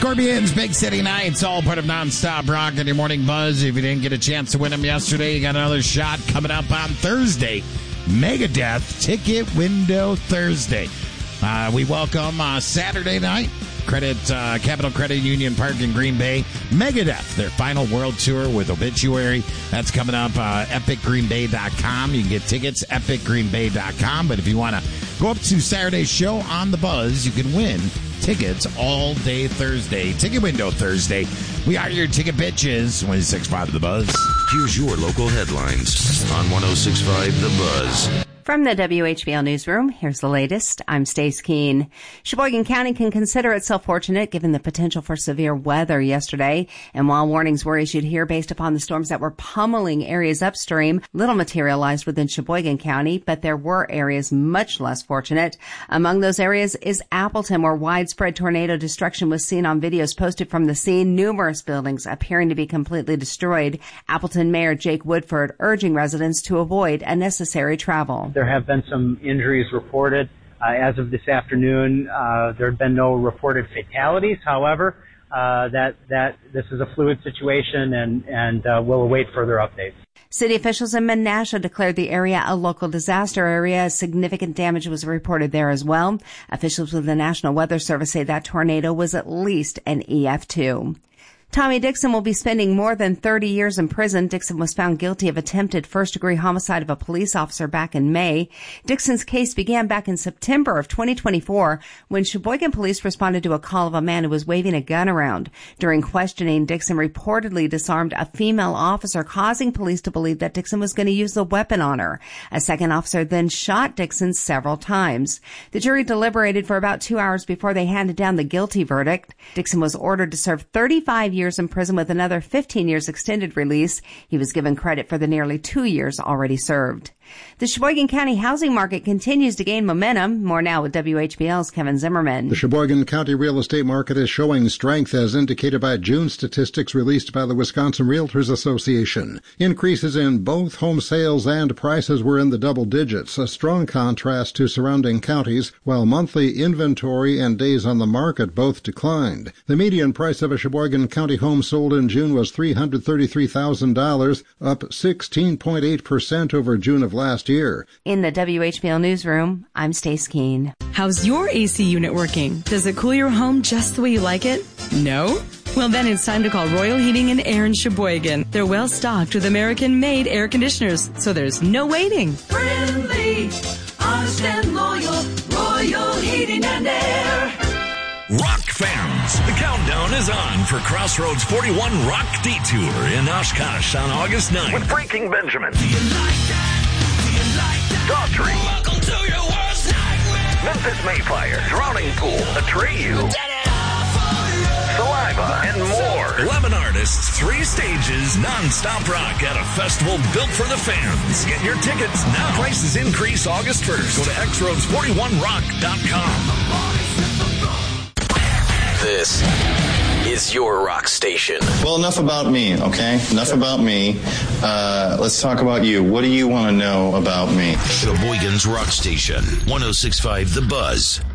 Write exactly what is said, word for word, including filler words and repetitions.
Scorpions, Big City Nights, all part of Nonstop Rock and your morning buzz. If you didn't get a chance to win them yesterday, you got another shot coming up on Thursday. Megadeth Ticket Window Thursday. Uh, we welcome uh, Saturday night. Credit uh, Capital Credit Union Park in Green Bay. Megadeth, their final world tour with Obituary. That's coming up. Uh, epic green bay dot com. You can get tickets, epic green bay dot com. But if you want to go up to Saturday's show on the Buzz, you can win tickets all day Thursday. Ticket Window Thursday. We are your ticket bitches. one six five The Buzz. Here's your local headlines on one oh six point five The Buzz. From the W H B L Newsroom, here's the latest. I'm Stace Keene. Sheboygan County can consider itself fortunate given the potential for severe weather yesterday. And while warnings were issued here based upon the storms that were pummeling areas upstream, little materialized within Sheboygan County, but there were areas much less fortunate. Among those areas is Appleton, where widespread tornado destruction was seen on videos posted from the scene, numerous buildings appearing to be completely destroyed. Appleton Mayor Jake Woodford urging residents to avoid unnecessary travel. There have been some injuries reported. Uh, as of this afternoon, uh, there have been no reported fatalities. However, uh, that that this is a fluid situation, and and uh, we'll await further updates. City officials in Menasha declared the area a local disaster area. Significant damage was reported there as well. Officials with the National Weather Service say that tornado was at least an E F two. Tommy Dixon will be spending more than thirty years in prison. Dixon was found guilty of attempted first-degree homicide of a police officer back in May. Dixon's case began back in September of twenty twenty-four when Sheboygan police responded to a call of a man who was waving a gun around. During questioning, Dixon reportedly disarmed a female officer, causing police to believe that Dixon was going to use the weapon on her. A second officer then shot Dixon several times. The jury deliberated for about two hours before they handed down the guilty verdict. Dixon was ordered to serve thirty-five years in prison with another fifteen years extended release. He was given credit for the nearly two years already served. The Sheboygan County housing market continues to gain momentum. More now with W H B L's Kevin Zimmerman. The Sheboygan County real estate market is showing strength as indicated by June statistics released by the Wisconsin Realtors Association. Increases in both home sales and prices were in the double digits, a strong contrast to surrounding counties, while monthly inventory and days on the market both declined. The median price of a Sheboygan County home sold in June was three hundred thirty-three thousand dollars, up sixteen point eight percent over June of last year. In the W H B L Newsroom, I'm Stace Keene. How's your A C unit working? Does it cool your home just the way you like it? No? Well, then it's time to call Royal Heating and Air in Sheboygan. They're well stocked with American-made air conditioners, so there's no waiting. Friendly, honest and loyal, Royal Heating and Air. Rock fans, the countdown is on for Crossroads forty-one Rock Detour in Oshkosh on August ninth. With Breaking Benjamin, Do you like that? Do you like that? Daughtry, Welcome to your worst nightmare. Memphis Mayfire, Drowning Pool, Atreyu, Saliva, and more. eleven artists, three stages, non-stop rock at a festival built for the fans. Get your tickets now. Prices increase August first. Go to x roads forty-one rock dot com. This is your rock station. Well, enough about me, okay? Enough about me. Uh, let's talk about you. What do you want to know about me? Sheboygan's rock station, one oh six point five The Buzz.